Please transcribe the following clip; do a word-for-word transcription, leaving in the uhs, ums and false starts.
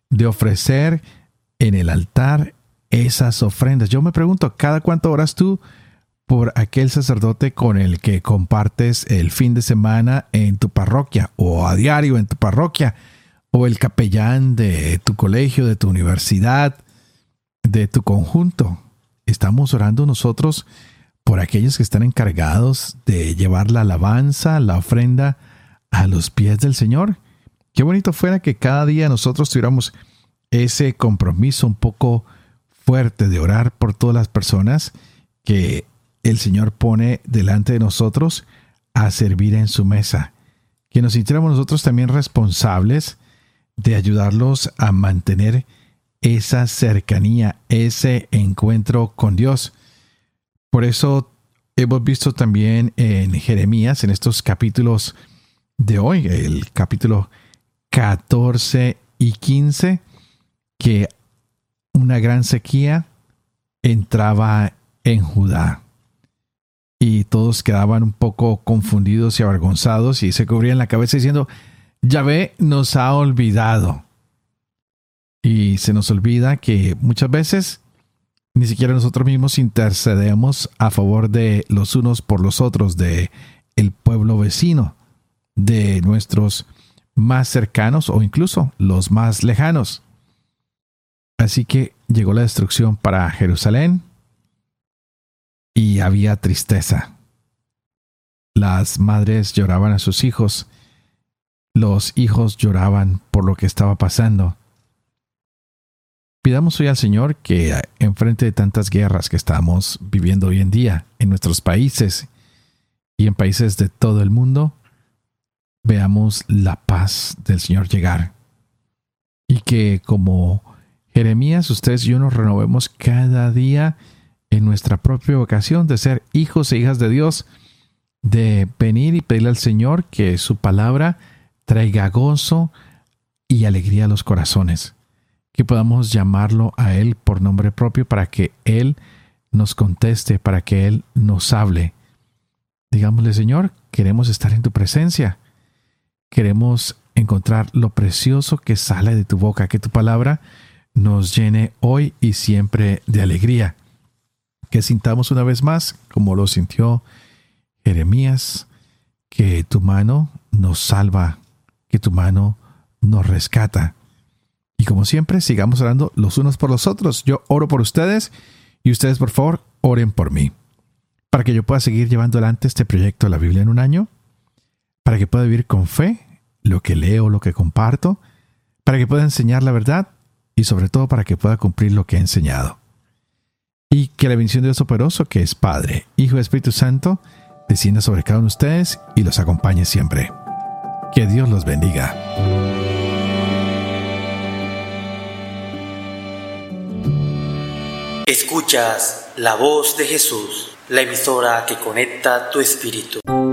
de ofrecer en el altar esas ofrendas. Yo me pregunto, ¿cada cuánto oras tú por aquel sacerdote con el que compartes el fin de semana en tu parroquia o a diario en tu parroquia, o el capellán de tu colegio, de tu universidad, de tu conjunto? Estamos orando nosotros por aquellos que están encargados de llevar la alabanza, la ofrenda a los pies del Señor. Qué bonito fuera que cada día nosotros tuviéramos ese compromiso un poco fuerte de orar por todas las personas que el Señor pone delante de nosotros a servir en su mesa. Que nos sintiéramos nosotros también responsables de ayudarlos a mantener esa cercanía, ese encuentro con Dios. Por eso hemos visto también en Jeremías, en estos capítulos de hoy, el capítulo catorce y quince, que una gran sequía entraba en Judá. Y todos quedaban un poco confundidos y avergonzados y se cubrían la cabeza diciendo, Yahvé nos ha olvidado. Y se nos olvida que muchas veces ni siquiera nosotros mismos intercedemos a favor de los unos por los otros, de el pueblo vecino, de nuestros más cercanos o incluso los más lejanos. Así que llegó la destrucción para Jerusalén y había tristeza. Las madres lloraban a sus hijos, los hijos lloraban por lo que estaba pasando. Pidamos hoy al Señor que en frente de tantas guerras que estamos viviendo hoy en día en nuestros países y en países de todo el mundo, veamos la paz del Señor llegar. Y que como Jeremías, ustedes y yo nos renovemos cada día en nuestra propia vocación de ser hijos e hijas de Dios, de venir y pedirle al Señor que su palabra traiga gozo y alegría a los corazones. Que podamos llamarlo a Él por nombre propio para que Él nos conteste, para que Él nos hable. Digámosle, Señor, queremos estar en tu presencia. Queremos encontrar lo precioso que sale de tu boca, que tu palabra nos llene hoy y siempre de alegría. Que sintamos una vez más, como lo sintió Jeremías, que tu mano nos salva, que tu mano nos rescata. Y como siempre, sigamos orando los unos por los otros. Yo oro por ustedes y ustedes, por favor, oren por mí. Para que yo pueda seguir llevando adelante este proyecto de la Biblia en un año. Para que pueda vivir con fe lo que leo, lo que comparto. Para que pueda enseñar la verdad y sobre todo para que pueda cumplir lo que he enseñado. Y que la bendición de Dios Todopoderoso, que es Padre, Hijo y Espíritu Santo, descienda sobre cada uno de ustedes y los acompañe siempre. Que Dios los bendiga. Escuchas la voz de Jesús, la emisora que conecta tu espíritu.